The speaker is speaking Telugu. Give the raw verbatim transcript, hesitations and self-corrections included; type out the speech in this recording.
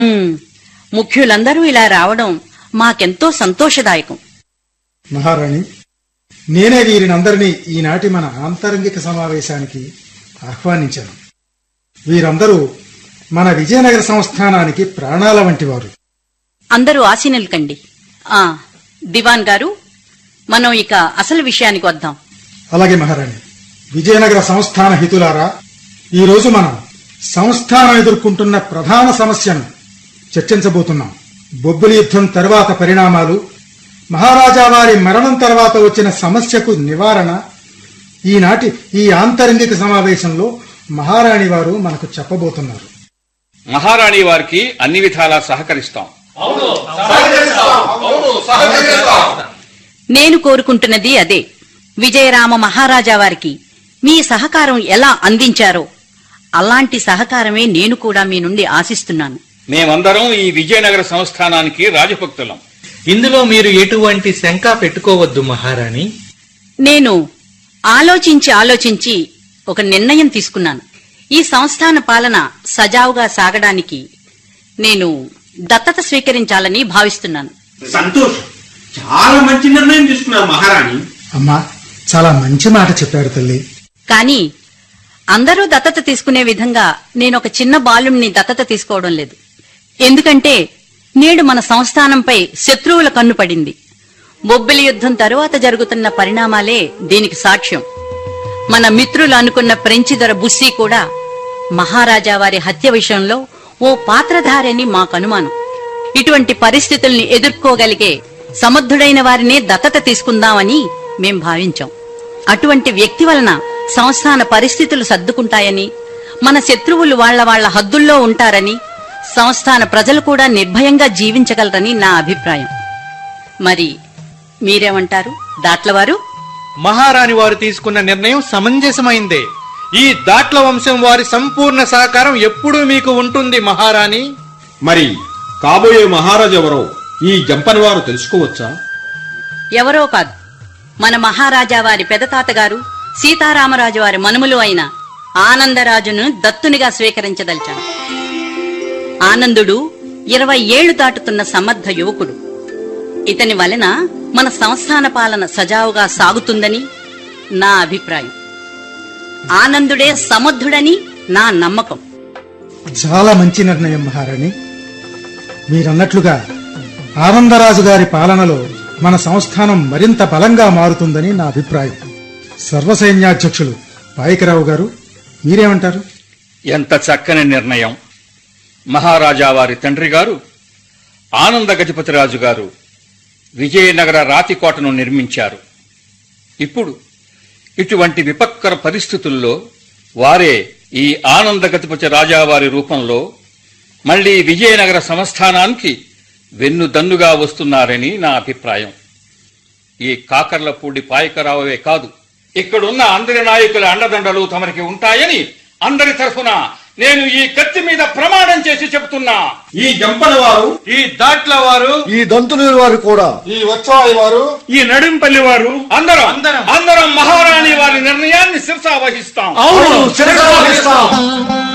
ముఖ్యులందరూ ఇలా రావడం మాకెంతో సంతోషదాయకం. మహారాణి, నేనే వీరినందరినీ ఈనాటి మన ఆంతరంగిక సమావేశానికి ఆహ్వానించాను. వీరందరూ మన విజయనగర సంస్థానానికి ప్రాణాల వంటి వారు. అందరూ ఆశీనులు కండి. ఆ దివాన్ గారు, మనం ఇక అసలు విషయానికి వద్దాం. అలాగే మహారాణి. విజయనగర సంస్థాన హితులారా, ఈరోజు మనం సంస్థానం ఎదుర్కొంటున్న ప్రధాన సమస్యను చర్చించబోతున్నాం. బొబ్బిలి యుద్ధం తర్వాత పరిణామాలు, మహారాజా వారి మరణం తర్వాత వచ్చిన సమస్యకు నివారణ ఈనాటి ఈ ఆంతరంగిక సమావేశంలో మహారాణి వారు మనకు చెప్పబోతున్నారు. మహారాణి వారికి అన్ని విధాలా సహకరిస్తాం. నేను కోరుకుంటున్నది అదే. విజయరామ మహారాజా వారికి మీ సహకారం ఎలా అందించారో అలాంటి సహకారమే నేను కూడా మీ నుండి ఆశిస్తున్నాను. మేమందరం ఈ విజయనగర సంస్థానానికి రాజభక్తులం. ఇందులో మీరు ఎటువంటి శంక పెట్టుకోవద్దు మహారాణి. నేను ఆలోచించి ఆలోచించి ఒక నిర్ణయం తీసుకున్నాను. ఈ సంస్థాన పాలన సజావుగా సాగడానికి నేను దత్తత స్వీకరించాలని భావిస్తున్నాను. సంతోషం, చాలా మంచి నిర్ణయం తీసుకున్నారు మహారాణి. అమ్మా, చాలా మంచి మాట చెప్పారు తల్లి. కాని అందరూ దత్తత తీసుకునే విధంగా నేను ఒక చిన్న బాలుణ్ణి దత్తత తీసుకోవడం లేదు. ఎందుకంటే నేడు మన సంస్థానంపై శత్రువుల కన్ను పడింది. బొబ్బిలి యుద్ధం తరువాత జరుగుతున్న పరిణామాలే దీనికి సాక్ష్యం. మన మిత్రులు అనుకున్న ఫ్రెంచి దొర బుస్సీ కూడా మహారాజా వారి హత్య విషయంలో ఓ పాత్రధారని మాకు అనుమానం. ఇటువంటి పరిస్థితుల్ని ఎదుర్కోగలిగే సమర్థుడైన వారినే దత్తత తీసుకుందామని మేం భావించాం. అటువంటి వ్యక్తి వలన సంస్థాన పరిస్థితులు సర్దుకుంటాయని, మన శత్రువులు వాళ్ల వాళ్ల హద్దుల్లో ఉంటారని, సంస్థాన ప్రజలు కూడా నిర్భయంగా జీవించగలరని నా అభిప్రాయం. మరి మీరేమంటారు దాట్లవారు? మహారాణి వారు తీసుకున్న నిర్ణయం సమంజసమైందే. ఈ దాట్ల వంశం వారి సంపూర్ణ సహకారం ఎప్పుడూ మీకు ఉంటుంది మహారాణి. మరి కాబోయే మహారాజు ఎవరో ఈ జంపని వారు తెలుసుకోవచ్చా? ఎవరో కాదు, మన మహారాజా వారి పెదతాతగారు సీతారామరాజు వారి మనుమలు అయిన ఆనందరాజును దత్తునిగా స్వీకరించదలిచాను. ఆనందుడు ఇరవై ఏళ్లు దాటుతున్న సమర్థ యువకుడు. ఇతని వలన మన సంస్థాన పాలన సజావుగా సాగుతుందని నా అభిప్రాయం. ఆనందుడే సమర్థుడని నా నమ్మకం. చాలా మంచి నిర్ణయం మహారాణి. మీరన్నట్లుగా ఆనందరాజు గారి పాలనలో మన సంస్థానం మరింత బలంగా మారుతుందని నా అభిప్రాయం. సర్వసైన్యాధ్యక్షులు పాయకరావు గారు, మీరేమంటారు? ఎంత చక్కని నిర్ణయం. మహారాజా వారి తండ్రి గారు ఆనంద గజపతిరాజు గారు విజయనగర రాతికోటను నిర్మించారు. ఇప్పుడు ఇటువంటి విపత్కర పరిస్థితుల్లో వారే ఈ ఆనంద గజపతి రాజావారి రూపంలో మళ్లీ విజయనగర సంస్థానానికి వెన్నుదన్నుగా వస్తున్నారని నా అభిప్రాయం. ఈ కాకర్లపూడి పాయకరావే కాదు, ఇక్కడున్న అందరి నాయకుల అండదండలు తమరికి ఉంటాయని అందరి తరఫున నేను ఈ కత్తి మీద ప్రమాణం చేసి చెబుతున్నా. ఈ జంపని వారు, ఈ దాట్ల వారు, ఈ దంతులూరు వారు కూడా, ఈ వచ్చాయి వారు, ఈ నడింపల్లి వారు అందరం అందరం మహారాణి వారి నిర్ణయాన్ని శిరసా వహిస్తాం. అవును, శిరసా వహిస్తాం.